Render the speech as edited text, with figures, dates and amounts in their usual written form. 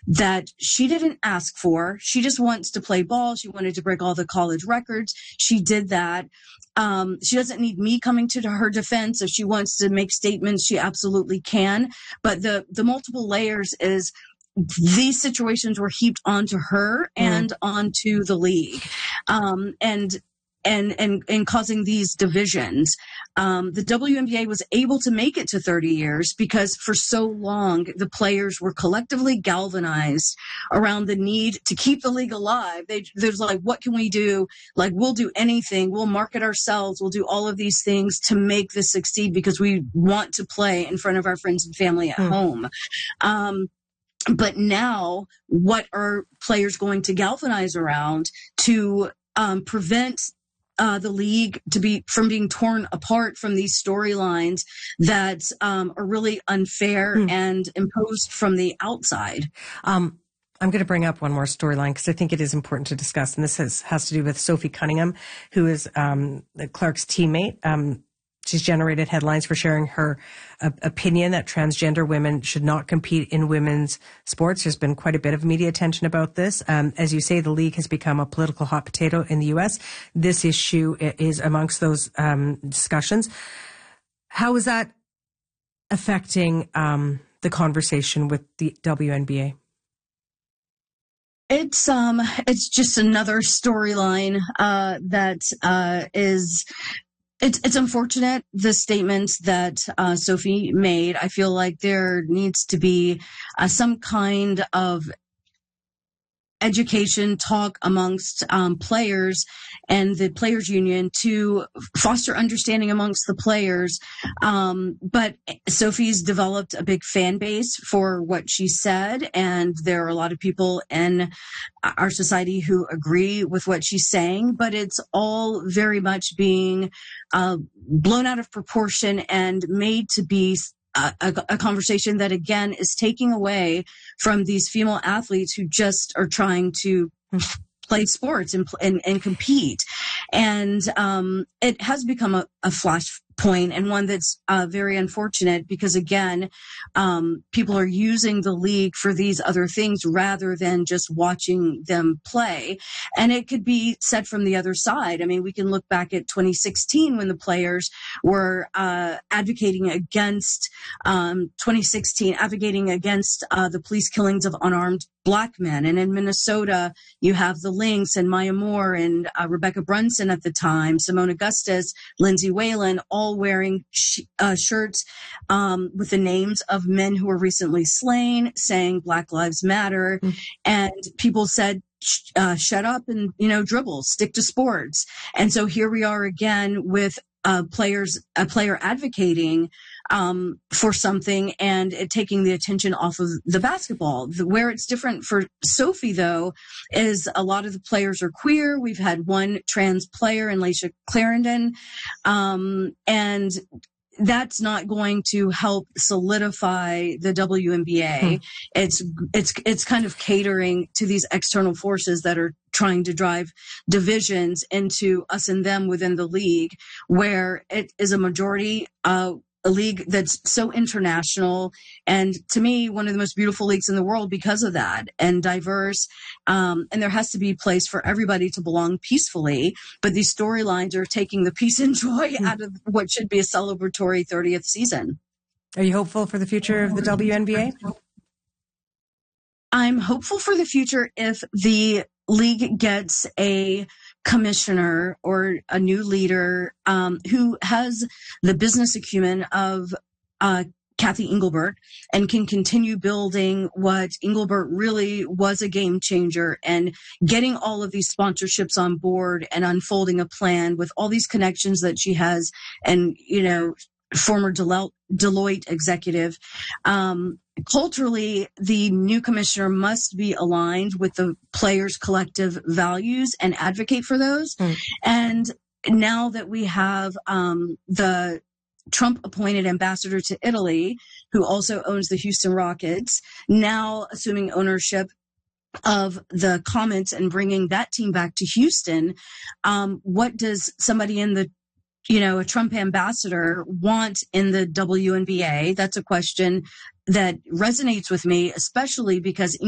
that she didn't ask for. She just wants to play ball. She wanted to break all the college records. She did that. She doesn't need me coming to her defense. If she wants to make statements, she absolutely can. But the multiple layers is these situations were heaped onto her and onto the league, and causing these divisions. The WNBA was able to make it to 30 years because for so long, the players were collectively galvanized around the need to keep the league alive. There's like, what can we do? Like, we'll do anything. We'll market ourselves. We'll do all of these things to make this succeed because we want to play in front of our friends and family at home. But now, what are players going to galvanize around to prevent the league from being torn apart from these storylines that are really unfair and imposed from the outside? I'm going to bring up one more storyline because I think it is important to discuss, and this has to do with Sophie Cunningham, who is Clark's teammate. She's generated headlines for sharing her opinion that transgender women should not compete in women's sports. There's been quite a bit of media attention about this. As you say, the league has become a political hot potato in the U.S. This issue is amongst those discussions. How is that affecting the conversation with the WNBA? It's just another storyline that is. It's unfortunate, the statements that Sophie made. I feel like there needs to be some kind of education talk amongst players and the players union to foster understanding amongst the players. But Sophie's developed a big fan base for what she said, and there are a lot of people in our society who agree with what she's saying, but it's all very much being blown out of proportion and made to be a conversation that, again, is taking away from these female athletes who just are trying to play sports and compete. And it has become a flashpoint, and one that's very unfortunate because, again, people are using the league for these other things rather than just watching them play. And it could be said from the other side. I mean, we can look back at 2016 when the players were advocating against the police killings of unarmed Black men. And in Minnesota, you have the Lynx and Maya Moore and Rebecca Brunson at the time, Simone Augustus, Lindsay Whalen, all wearing shirts with the names of men who were recently slain, saying Black Lives Matter. And people said, shut up and, dribble, stick to sports. And so here we are again with a player advocating for something and it taking the attention off of the basketball. Where it's different for Sophie, though, is a lot of the players are queer. We've had one trans player in Laisha Clarendon, and that's not going to help solidify the WNBA. It's kind of catering to these external forces that are trying to drive divisions into us and them within the league, where it is a majority a league that's so international, and to me, one of the most beautiful leagues in the world because of that, and diverse. And there has to be a place for everybody to belong peacefully. But these storylines are taking the peace and joy out of what should be a celebratory 30th season. Are you hopeful for the future of the WNBA? I'm hopeful for the future if the league gets a commissioner or a new leader who has the business acumen of Kathy Engelbert and can continue building what Engelbert really was, a game changer, and getting all of these sponsorships on board and unfolding a plan with all these connections that she has, and former Deloitte executive. Culturally, the new commissioner must be aligned with the players' collective values and advocate for those. And now that we have the Trump-appointed ambassador to Italy, who also owns the Houston Rockets, now assuming ownership of the Comets and bringing that team back to Houston, what does somebody in the a Trump ambassador want in the WNBA? That's a question that resonates with me, especially because